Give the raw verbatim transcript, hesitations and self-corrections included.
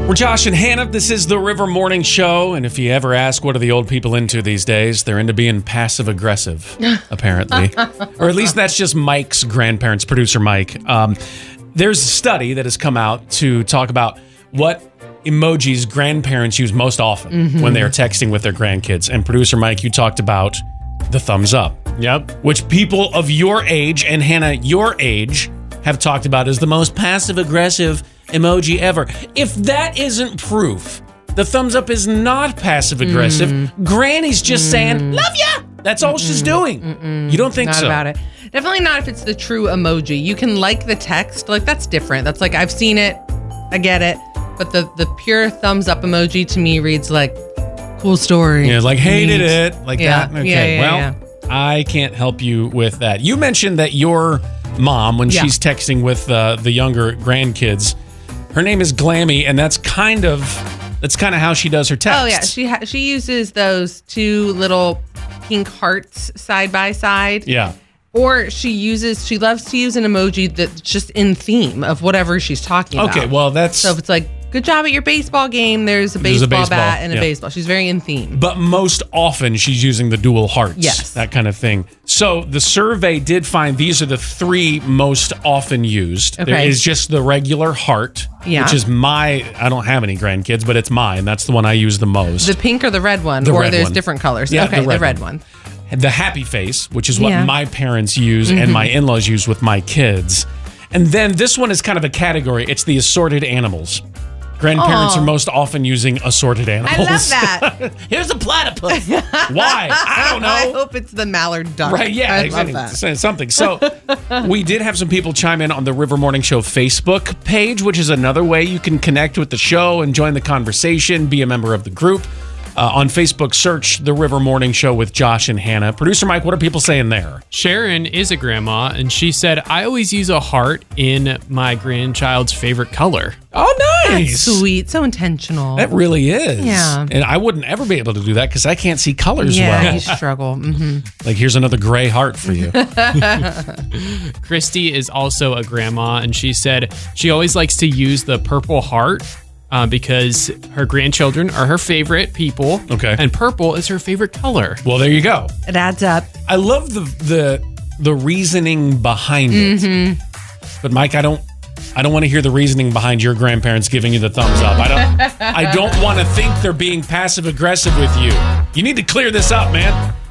We're Josh and Hannah. This is the River Morning Show. And if you ever ask what are the old people into these days, they're into being passive-aggressive, apparently. Or at least that's just Mike's grandparents, producer Mike. Um, there's a study that has come out to talk about what emojis grandparents use most often mm-hmm. when they are texting with their grandkids. And producer Mike, you talked about the thumbs up. Yep. Which people of your age, and Hannah, your age, have talked about as the most passive-aggressive emoji ever. If that isn't proof, the thumbs up is not passive-aggressive. Mm. Granny's just mm. saying, love ya! That's all Mm-mm. she's doing. Mm-mm. You don't think not so? Not about it. Definitely not if it's the true emoji. You can like the text. Like, that's different. That's like, I've seen it. I get it. But the, the pure thumbs up emoji to me reads like, cool story. Yeah, like, hated Neat. it. Like yeah. that. Okay, yeah, yeah, well, yeah. I can't help you with that. You mentioned that your mom, when yeah. she's texting with uh, the younger grandkids, her name is Glammy, and that's kind of that's kind of how she does her texts. Oh yeah, she ha- she uses those two little pink hearts side by side. Yeah. Or she uses she loves to use an emoji that's just in theme of whatever she's talking about. Okay, well that's so if it's like, good job at your baseball game, there's a baseball, there's a baseball bat and yeah. a baseball. She's very in theme. But most often she's using the dual hearts. Yes. That kind of thing. So the survey did find these are the three most often used. Okay. There is just the regular heart, yeah. which is my, I don't have any grandkids, but it's mine. That's the one I use the most. The pink or the red one? The or red there's one. different colors? Yeah, okay, the red, the red one. one. The happy face, which is what yeah. my parents use mm-hmm. and my in-laws use with my kids. And then this one is kind of a category. It's the assorted animals. Grandparents Aww. are most often using assorted animals. I love that. Here's a platypus. Why? I don't know. I hope it's the mallard duck. Right, yeah, I exactly. love that. Something. So we did have some people chime in on the River Morning Show Facebook page, which is another way you can connect with the show and join the conversation, be a member of the group. Uh, on Facebook, search The River Morning Show with Josh and Hannah. Producer Mike, what are people saying there? Sharon is a grandma, and she said, I always use a heart in my grandchild's favorite color. Oh, nice. That's sweet. So intentional. That really is. Yeah. And I wouldn't ever be able to do that because I can't see colors yeah, well. Yeah, you struggle. Mm-hmm. Like, here's another gray heart for you. Christy is also a grandma, and she said she always likes to use the purple heart Uh, because her grandchildren are her favorite people. Okay. And purple is her favorite color. Well, there you go. It adds up. I love the the the reasoning behind it. Mm-hmm. But Mike, I don't I don't want to hear the reasoning behind your grandparents giving you the thumbs up. I don't I don't want to think they're being passive aggressive with you. You need to clear this up, man.